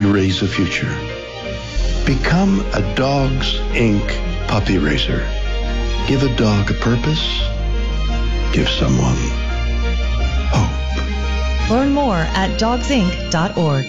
raise a future. Become a Dogs Inc. puppy raiser. Give a dog a purpose. Give someone hope. Learn more at dogsinc.org.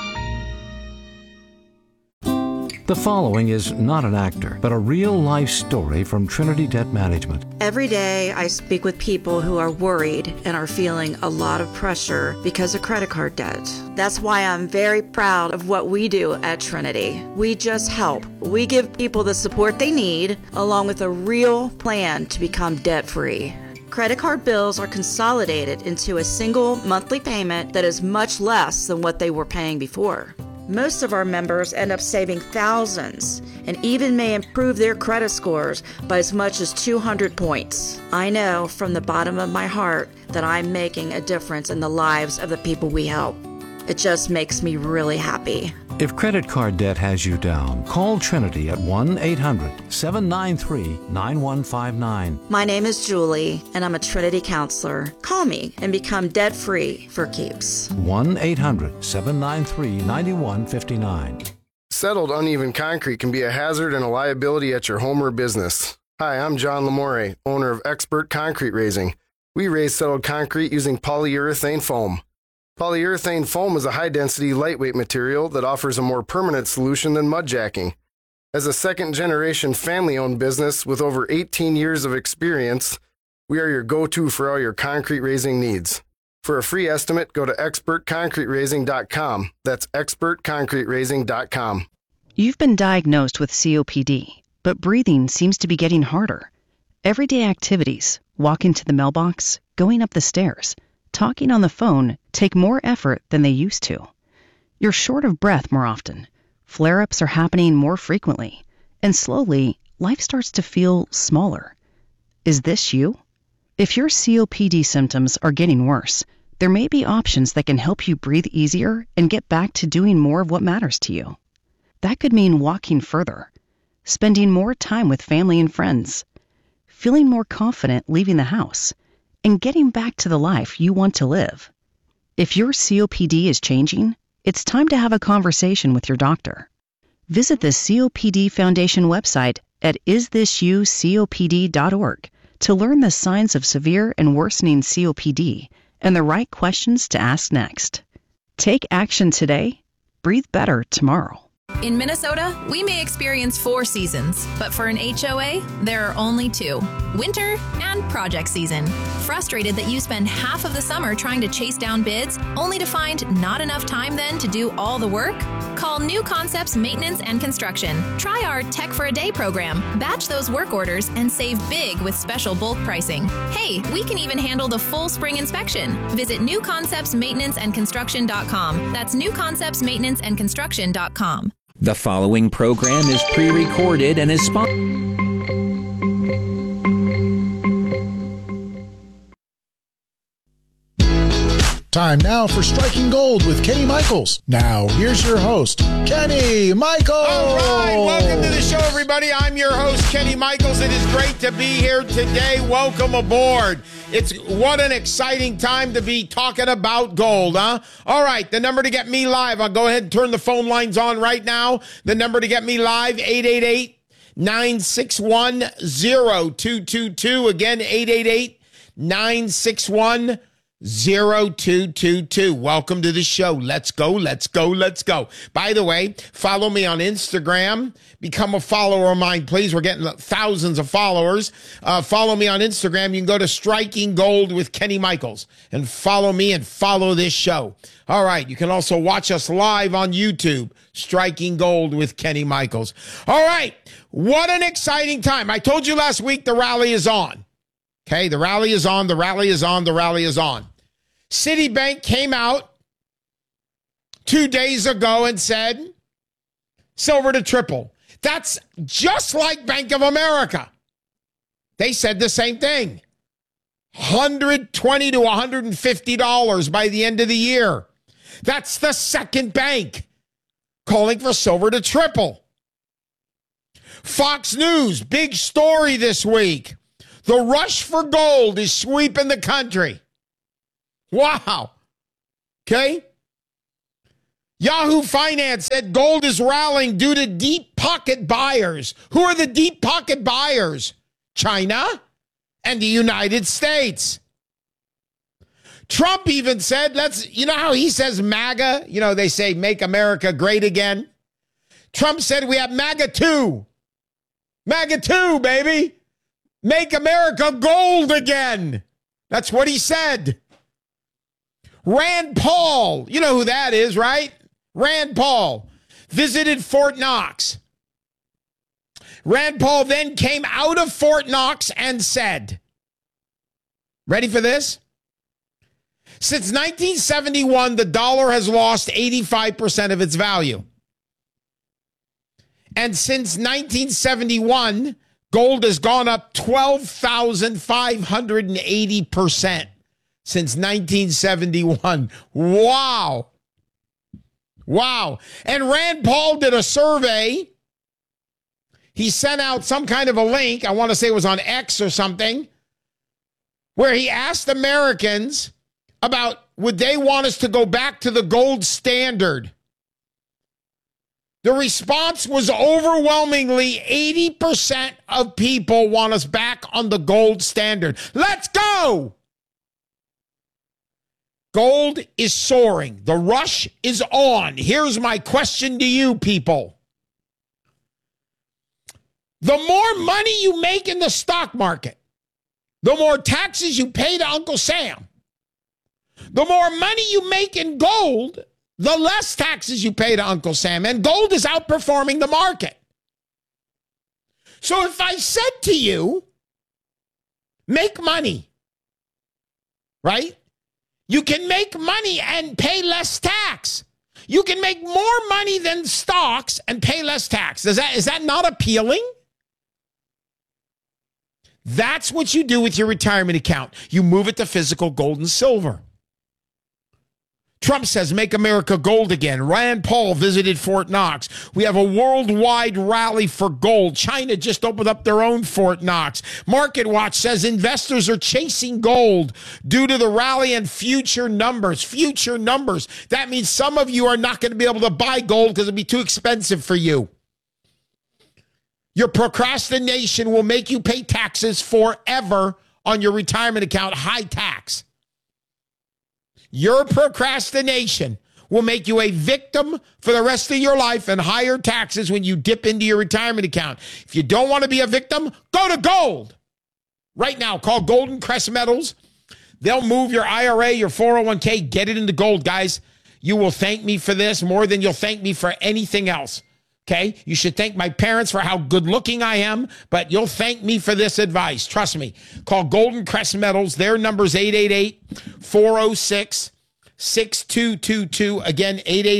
The following is not an actor, but a real-life story from Trinity Debt Management. Every day I speak with people who are worried and are feeling a lot of pressure because of credit card debt. That's why I'm very proud of what we do at Trinity. We just help. We give people the support they need, along with a real plan to become debt-free. Credit card bills are consolidated into a single monthly payment that is much less than what they were paying before. Most of our members end up saving thousands and even may improve their credit scores by as much as 200 points. I know from the bottom of my heart that I'm making a difference in the lives of the people we help. It just makes me really happy. If credit card debt has you down, call Trinity at 1-800-793-9159. My name is Julie, and I'm a Trinity counselor. Call me and become debt-free for keeps. 1-800-793-9159. Settled uneven concrete can be a hazard and a liability at your home or business. Hi, I'm John Lamore, owner of Expert Concrete Raising. We raise settled concrete using polyurethane foam. Polyurethane foam is a high-density, lightweight material that offers a more permanent solution than mud jacking. As a second-generation family-owned business with over 18 years of experience, we are your go-to for all your concrete raising needs. For a free estimate, go to expertconcreteraising.com. That's expertconcreteraising.com. You've been diagnosed with COPD, but breathing seems to be getting harder. Everyday activities, walking to the mailbox, going up the stairs, talking on the phone take more effort than they used to. You're short of breath more often. Flare-ups are happening more frequently. And slowly, life starts to feel smaller. Is this you? If your COPD symptoms are getting worse, there may be options that can help you breathe easier and get back to doing more of what matters to you. That could mean walking further, spending more time with family and friends, feeling more confident leaving the house, and getting back to the life you want to live. If your COPD is changing, it's time to have a conversation with your doctor. Visit the COPD Foundation website at isthisyoucopd.org to learn the signs of severe and worsening COPD and the right questions to ask next. Take action today. Breathe better tomorrow. In Minnesota, we may experience 4 seasons, but for an HOA, there are only 2, winter and project season. Frustrated that you spend half of the summer trying to chase down bids, only to find not enough time then to do all the work? Call New Concepts Maintenance and Construction. Try our Tech for a Day program. Batch those work orders and save big with special bulk pricing. Hey, we can even handle the full spring inspection. Visit newconceptsmaintenanceandconstruction.com. That's newconceptsmaintenanceandconstruction.com. The following program is pre-recorded and is sponsored. Time now for Striking Gold with Kenny Michaels. Now, here's your host, Kenny Michaels. All right, welcome to the show, everybody. I'm your host, Kenny Michaels. It is great to be here today. Welcome aboard. What an exciting time to be talking about gold, huh? All right, the number to get me live. I'll go ahead and turn the phone lines on right now. The number to get me live, 888-961-0222. Again, 888-961-0222. 0222. Welcome to the show. Let's go, let's go, let's go. By the way, follow me on Instagram. Become a follower of mine, please. We're getting thousands of followers. Follow me on Instagram. You can go to Striking Gold with Kenny Michaels and follow me and follow this show. All right. You can also watch us live on YouTube, Striking Gold with Kenny Michaels. All right. What an exciting time. I told you last week the rally is on. Okay, the rally is on, the rally is on, the rally is on. Citibank came out 2 days ago and said, silver to triple. That's just like Bank of America. They said the same thing. $120 to $150 by the end of the year. That's the second bank calling for silver to triple. Fox News, big story this week. The rush for gold is sweeping the country. Wow. Okay? Yahoo Finance said gold is rallying due to deep pocket buyers. Who are the deep pocket buyers? China and the United States. Trump even said, you know how he says MAGA? You know, they say make America great again. Trump said we have MAGA 2. MAGA 2, baby. Make America gold again. That's what he said. Rand Paul, you know who that is, right? Rand Paul visited Fort Knox. Rand Paul then came out of Fort Knox and said, ready for this? Since 1971, the dollar has lost 85% of its value. And since 1971, gold has gone up 12,580% since 1971. Wow. Wow. And Rand Paul did a survey. He sent out some kind of a link, I want to say it was on X or something, where he asked Americans about would they want us to go back to the gold standard. The response was overwhelmingly 80% of people want us back on the gold standard. Let's go! Gold is soaring. The rush is on. Here's my question to you people. The more money you make in the stock market, the more taxes you pay to Uncle Sam. The more money you make in gold, the less taxes you pay to Uncle Sam. And gold is outperforming the market. So if I said to you, make money, right? You can make money and pay less tax. You can make more money than stocks and pay less tax. Is that not appealing? That's what you do with your retirement account. You move it to physical gold and silver. Trump says, make America gold again. Rand Paul visited Fort Knox. We have a worldwide rally for gold. China just opened up their own Fort Knox. Market Watch says investors are chasing gold due to the rally and future numbers. Future numbers. That means some of you are not going to be able to buy gold because it'll be too expensive for you. Your procrastination will make you pay taxes forever on your retirement account, high tax. Your procrastination will make you a victim for the rest of your life and higher taxes when you dip into your retirement account. If you don't want to be a victim, go to gold. Right now, call Golden Crest Metals. They'll move your IRA, your 401k, get it into gold, guys. You will thank me for this more than you'll thank me for anything else. Okay, you should thank my parents for how good looking I am, but you'll thank me for this advice. Trust me. Call Golden Crest Metals. Their number's 888-406-6222. Again,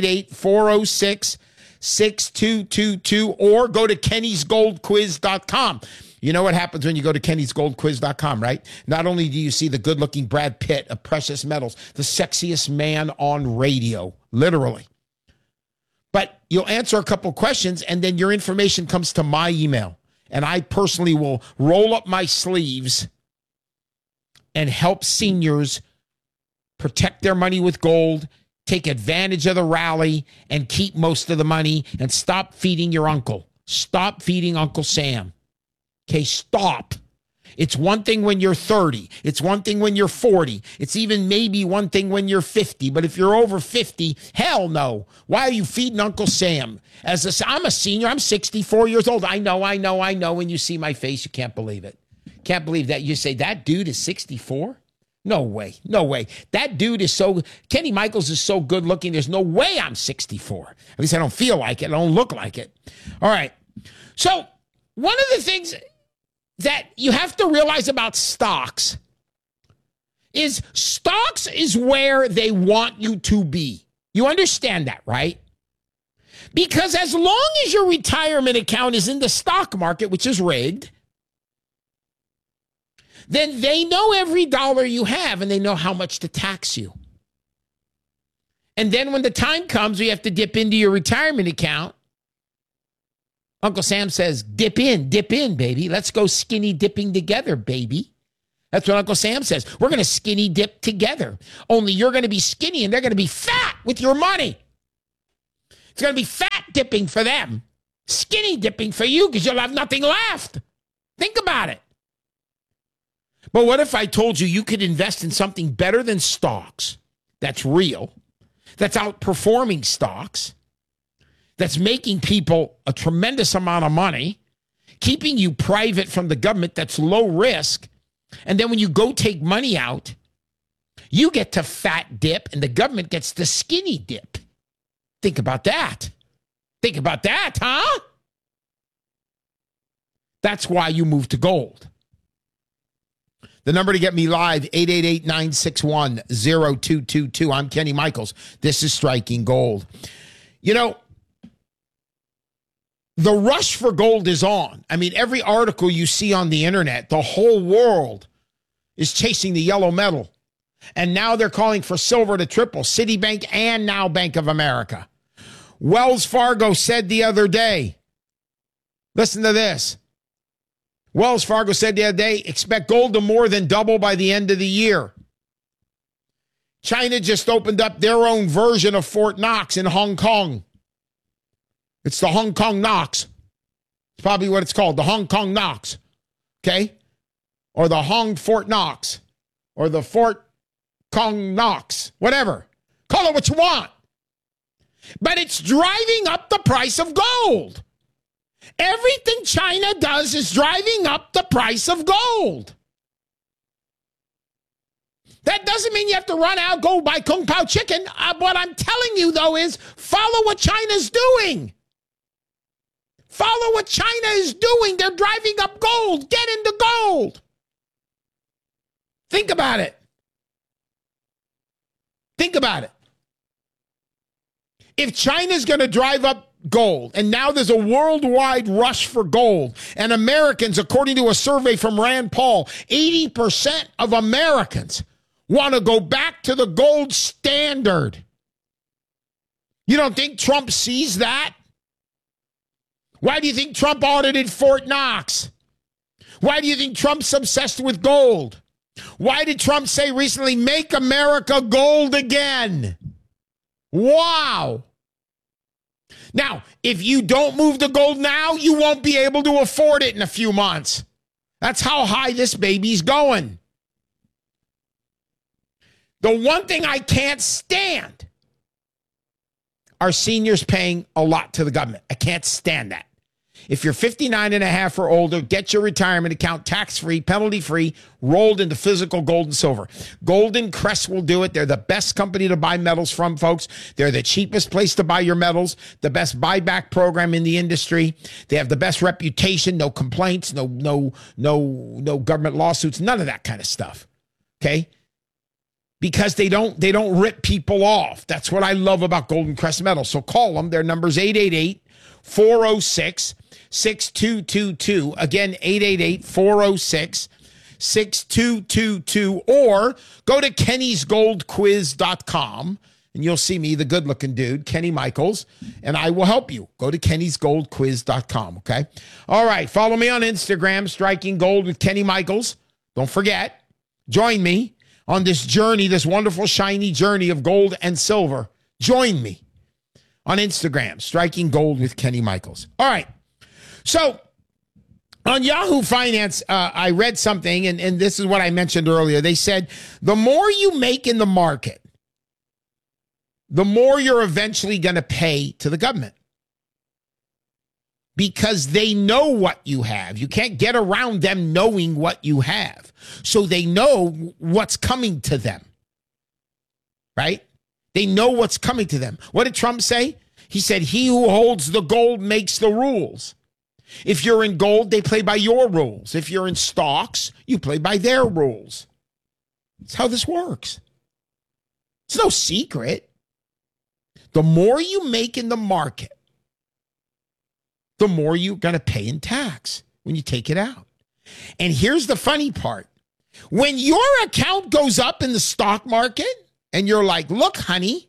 888-406-6222. Or go to kennysgoldquiz.com. You know what happens when you go to kennysgoldquiz.com, right? Not only do you see the good-looking Brad Pitt of Precious Metals, the sexiest man on radio, literally. But you'll answer a couple questions, and then your information comes to my email. And I personally will roll up my sleeves and help seniors protect their money with gold, take advantage of the rally, and keep most of the money, and stop feeding your uncle. Stop feeding Uncle Sam. Okay, stop. It's one thing when you're 30. It's one thing when you're 40. It's even maybe one thing when you're 50. But if you're over 50, hell no. Why are you feeding Uncle Sam? I'm a senior. I'm 64 years old. I know. When you see my face, you can't believe it. Can't believe that. You say, that dude is 64? No way. That dude is Kenny Michaels is so good looking. There's no way I'm 64. At least I don't feel like it. I don't look like it. All right. So one of the things that you have to realize about stocks is where they want you to be. You understand that, right? Because as long as your retirement account is in the stock market, which is rigged, then they know every dollar you have and they know how much to tax you. And then when the time comes, you have to dip into your retirement account. Uncle Sam says, dip in, baby. Let's go skinny dipping together, baby. That's what Uncle Sam says. We're going to skinny dip together. Only you're going to be skinny and they're going to be fat with your money. It's going to be fat dipping for them, skinny dipping for you because you'll have nothing left. Think about it. But what if I told you you could invest in something better than stocks that's real, that's outperforming stocks, that's making people a tremendous amount of money, keeping you private from the government, that's low risk, and then when you go take money out, you get to fat dip and the government gets to skinny dip. Think about that. Think about that, huh? That's why you move to gold. The number to get me live, 888-961-0222. I'm Kenny Michaels. This is Striking Gold. You know, the rush for gold is on. I mean, every article you see on the internet, the whole world is chasing the yellow metal. And now they're calling for silver to triple. Citibank and now Bank of America. Wells Fargo said the other day, listen to this. Wells Fargo said the other day, expect gold to more than double by the end of the year. China just opened up their own version of Fort Knox in Hong Kong. It's the Hong Kong Knox. It's probably what it's called, the Hong Kong Knox. Okay? Or the Fort Knox. Or the Fort Kong Knox. Whatever. Call it what you want. But it's driving up the price of gold. Everything China does is driving up the price of gold. That doesn't mean you have to run out, go buy Kung Pao chicken. What I'm telling you, though, is follow what China's doing. Follow what China is doing. They're driving up gold. Get into gold. Think about it. Think about it. If China's going to drive up gold, and now there's a worldwide rush for gold, and Americans, according to a survey from Rand Paul, 80% of Americans want to go back to the gold standard. You don't think Trump sees that? Why do you think Trump audited Fort Knox? Why do you think Trump's obsessed with gold? Why did Trump say recently, make America gold again? Wow. Now, if you don't move to gold now, you won't be able to afford it in a few months. That's how high this baby's going. The one thing I can't stand are seniors paying a lot to the government. I can't stand that. If you're 59 and a half or older, get your retirement account tax-free, penalty-free, rolled into physical gold and silver. Golden Crest will do it. They're the best company to buy metals from, folks. They're the cheapest place to buy your metals, the best buyback program in the industry. They have the best reputation, no complaints, no government lawsuits, none of that kind of stuff. Okay? Because they don't rip people off. That's what I love about Golden Crest Metals. So call them. Their number's 888-406-6222. Again, 888-406-6222. Or go to kennysgoldquiz.com and you'll see me, the good-looking dude, Kenny Michaels, and I will help you. Go to kennysgoldquiz.com, okay? All right, follow me on Instagram, Striking Gold with Kenny Michaels. Don't forget, join me on this journey, this wonderful, shiny journey of gold and silver. Join me on Instagram, Striking Gold with Kenny Michaels. All right. So on Yahoo Finance, I read something, and this is what I mentioned earlier. They said, the more you make in the market, the more you're eventually going to pay to the government. Because they know what you have. You can't get around them knowing what you have. So they know what's coming to them. Right? They know what's coming to them. What did Trump say? He said, he who holds the gold makes the rules. If you're in gold, they play by your rules. If you're in stocks, you play by their rules. That's how this works. It's no secret. The more you make in the market, the more you're going to pay in tax when you take it out. And here's the funny part. When your account goes up in the stock market and you're like, look, honey,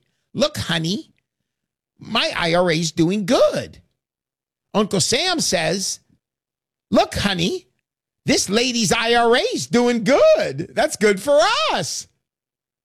my IRA's doing good. Uncle Sam says, look, honey, this lady's IRA's doing good. That's good for us.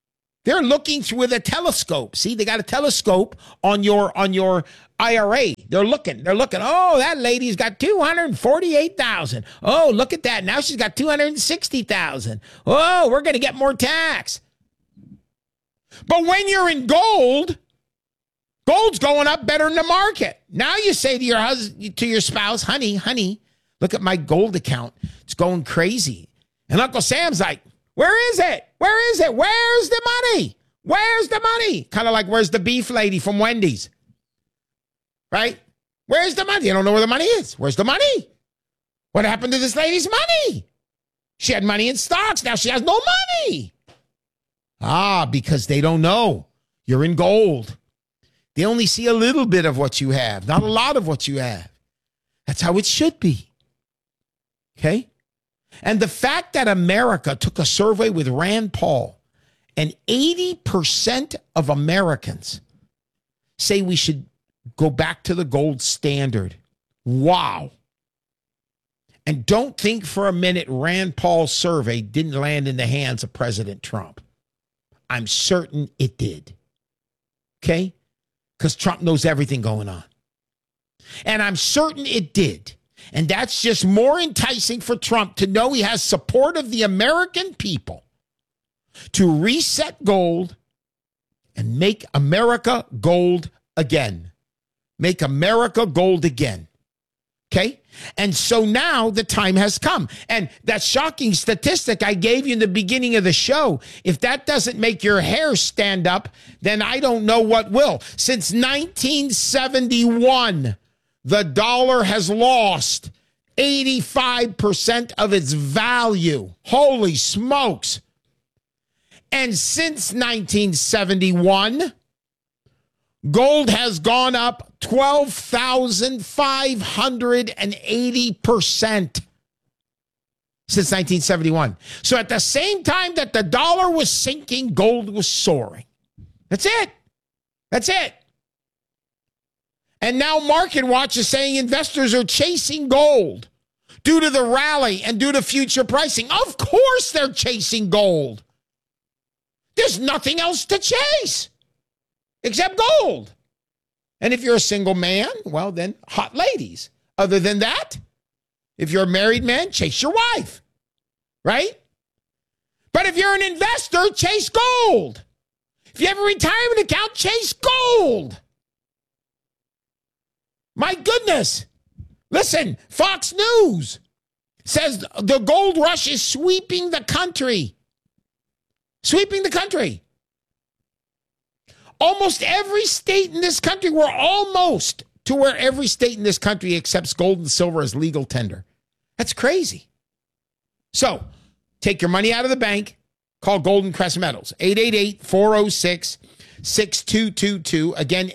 They're looking with a telescope. See, they got a telescope on your IRA. They're looking. Oh, that lady's got 248,000. Oh, look at that. Now she's got 260,000. Oh, we're going to get more tax. But when you're in gold, gold's going up better than the market. Now you say to your husband, to your spouse, honey, look at my gold account. It's going crazy. And Uncle Sam's like, where is it? Where's the money? Where's the money? Kind of like, where's the beef lady from Wendy's? Right? Where's the money? You don't know where the money is. Where's the money? What happened to this lady's money? She had money in stocks. Now she has no money. Because they don't know. You're in gold. They only see a little bit of what you have, not a lot of what you have. That's how it should be. Okay? And the fact that America took a survey with Rand Paul and 80% of Americans say we should go back to the gold standard. Wow. And don't think for a minute Rand Paul's survey didn't land in the hands of President Trump. I'm certain it did. Okay? Because Trump knows everything going on. And I'm certain it did. And that's just more enticing for Trump to know he has support of the American people to reset gold and make America gold again. Make America gold again. Okay? And so now the time has come. And that shocking statistic I gave you in the beginning of the show, if that doesn't make your hair stand up, then I don't know what will. Since 1971, the dollar has lost 85% of its value. Holy smokes. And since 1971, gold has gone up 12,580% since 1971. So at the same time that the dollar was sinking, gold was soaring. That's it. That's it. And now Market Watch is saying investors are chasing gold due to the rally and due to future pricing. Of course they're chasing gold. There's nothing else to chase except gold. And if you're a single man, well, then hot ladies. Other than that, if you're a married man, chase your wife, right? But if you're an investor, chase gold. If you have a retirement account, chase gold. My goodness. Listen, Fox News says the gold rush is sweeping the country. Sweeping the country. Almost every state in this country, we're almost to where every state in this country accepts gold and silver as legal tender. That's crazy. So, take your money out of the bank. Call Golden Crest Metals. 888-406-6222. Again,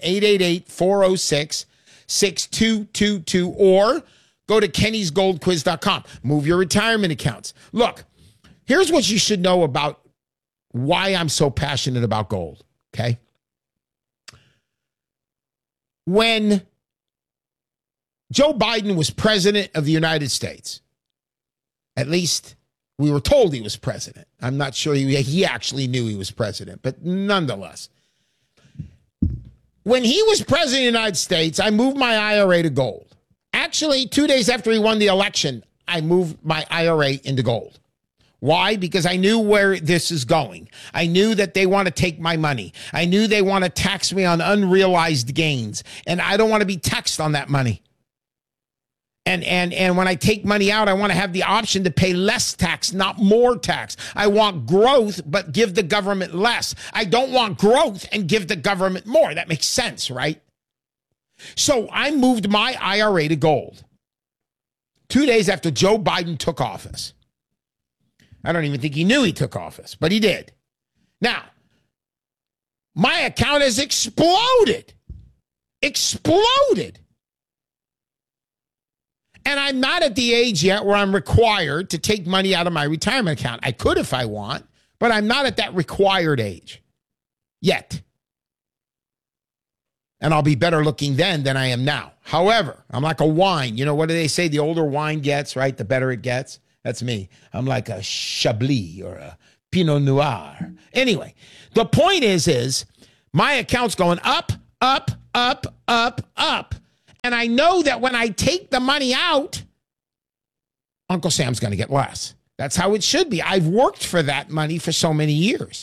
888-406-6222. Or go to kennysgoldquiz.com. Move your retirement accounts. Look, here's what you should know about why I'm so passionate about gold, okay? When Joe Biden was president of the United States, at least we were told he was president. I'm not sure he actually knew he was president, but nonetheless. When he was president of the United States, I moved my IRA to gold. Actually, 2 days after he won the election, I moved my IRA into gold. Why? Because I knew where this is going. I knew that they want to take my money. I knew they want to tax me on unrealized gains. And I don't want to be taxed on that money. And when I take money out, I want to have the option to pay less tax, not more tax. I want growth, but give the government less. I don't want growth and give the government more. That makes sense, right? So I moved my IRA to gold 2 days after Joe Biden took office. I don't even think he knew he took office, but he did. Now, my account has exploded. Exploded. And I'm not at the age yet where I'm required to take money out of my retirement account. I could if I want, but I'm not at that required age yet. And I'll be better looking then than I am now. However, I'm like a wine. You know, what do they say? The older wine gets, right? The better it gets. That's me. I'm like a Chablis or a Pinot Noir. Anyway, the point is my account's going up, up, up, up, up. And I know that when I take the money out, Uncle Sam's going to get less. That's how it should be. I've worked for that money for so many years.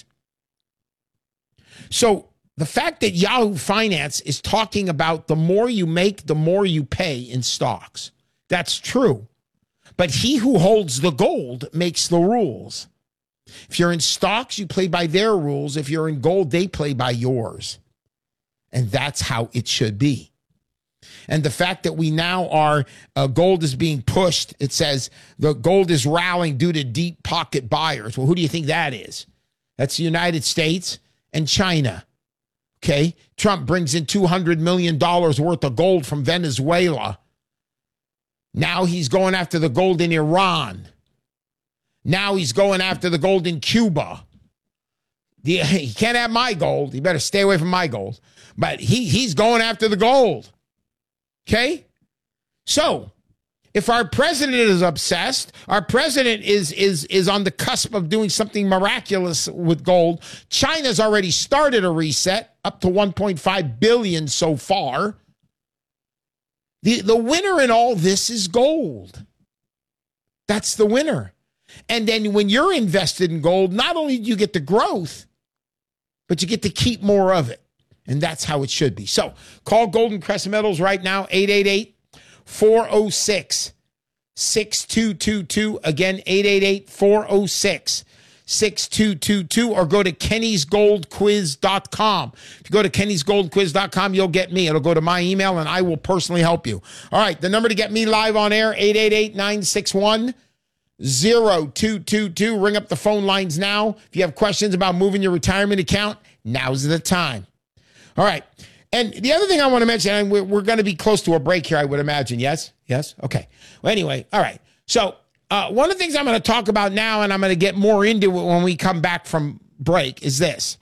So the fact that Yahoo Finance is talking about the more you make, the more you pay in stocks, that's true. But he who holds the gold makes the rules. If you're in stocks, you play by their rules. If you're in gold, they play by yours. And that's how it should be. And the fact that we now are, gold is being pushed, it says the gold is rallying due to deep pocket buyers. Well, who do you think that is? That's the United States and China. Okay, Trump brings in $200 million worth of gold from Venezuela. Now he's going after the gold in Iran. Now he's going after the gold in Cuba. He can't have my gold. He better stay away from my gold. But he's going after the gold. Okay? So, if our president is obsessed, our president is on the cusp of doing something miraculous with gold. China's already started a reset, up to 1.5 billion so far. The winner in all this is gold. That's the winner. And then when you're invested in gold, not only do you get the growth, but you get to keep more of it. And that's how it should be. So call Golden Crest Metals right now, 888-406-6222. Again, 888-406-6222, or go to kennysgoldquiz.com. If you go to kennysgoldquiz.com, you'll get me. It'll go to my email, and I will personally help you. All right, the number to get me live on air, 888-961-0222. Ring up the phone lines now. If you have questions about moving your retirement account, now's the time. All right. And the other thing I want to mention, and we're going to be close to a break here, I would imagine. Yes? Yes? Okay. Well, anyway, all right. So one of the things I'm going to talk about now, and I'm going to get more into it when we come back from break, is this.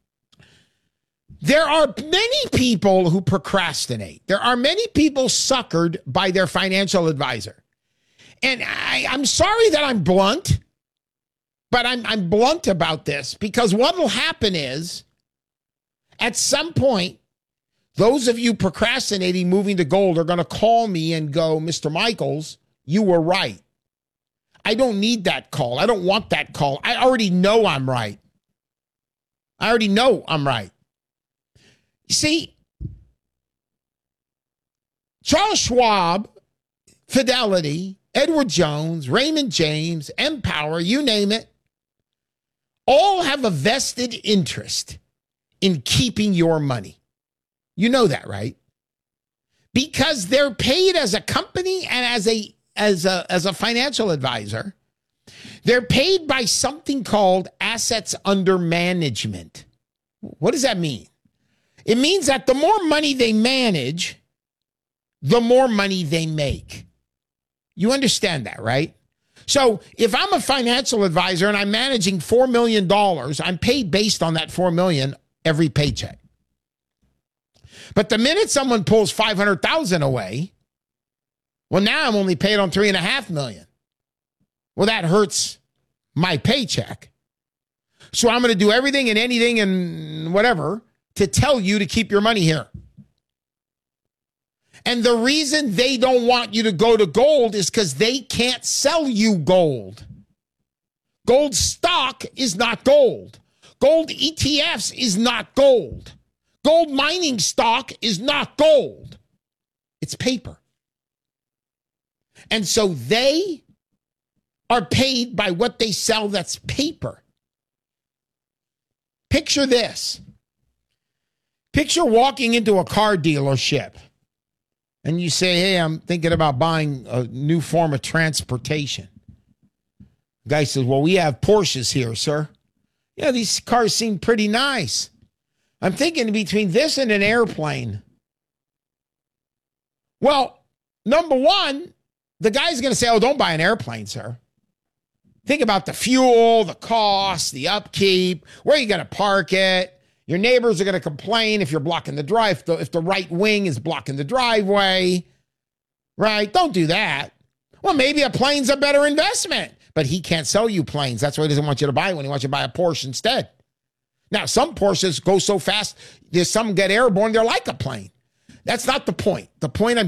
There are many people who procrastinate. There are many people suckered by their financial advisor. And I'm sorry that I'm blunt, but I'm blunt about this, because what will happen is, at some point, those of you procrastinating moving to gold are going to call me and go, Mr. Michaels, you were right. I don't need that call. I don't want that call. I already know I'm right. I already know I'm right. You see, Charles Schwab, Fidelity, Edward Jones, Raymond James, Empower, you name it, all have a vested interest in keeping your money. You know that, right? Because they're paid as a company and as a financial advisor. They're paid by something called assets under management. What does that mean? It means that the more money they manage, the more money they make. You understand that, right? So if I'm a financial advisor and I'm managing $4 million, I'm paid based on that $4 million every paycheck. But the minute someone pulls $500,000 away, well, now I'm only paid on $3.5 million. Well, that hurts my paycheck. So I'm going to do everything and anything and whatever to tell you to keep your money here. And the reason they don't want you to go to gold is because they can't sell you gold. Gold stock is not gold. Gold ETFs is not gold. Gold mining stock is not gold. It's paper. And so they are paid by what they sell that's paper. Picture this. Picture walking into a car dealership and you say, hey, I'm thinking about buying a new form of transportation. The guy says, well, we have Porsches here, sir. Yeah, these cars seem pretty nice. I'm thinking between this and an airplane. Well, number one, the guy's going to say, oh, don't buy an airplane, sir. Think about the fuel, the cost, the upkeep, where are you going to park it? Your neighbors are going to complain if you're blocking the drive, if the right wing is blocking the driveway, right? Don't do that. Well, maybe a plane's a better investment. but he can't sell you planes. That's why he doesn't want you to buy one. He wants you to buy a Porsche instead. Now, some Porsches go so fast, some get airborne, they're like a plane. That's not the point. The point I'm